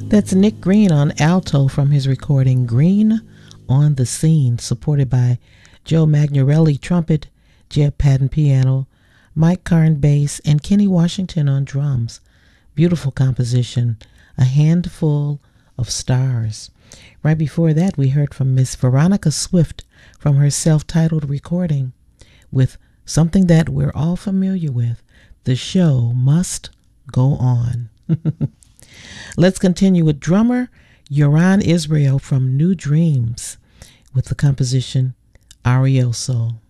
That's Nick Green on alto from his recording Green on the Scene, supported by Joe Magnarelli trumpet, Jeb Patton piano, Mike Karn bass, and Kenny Washington on drums. Beautiful composition, A Handful of Stars. Right before that, we heard from Miss Veronica Swift from her self-titled recording with something that we're all familiar with, The Show Must Go On. Let's continue with drummer Yoran Israel from New Dreams with the composition Arioso.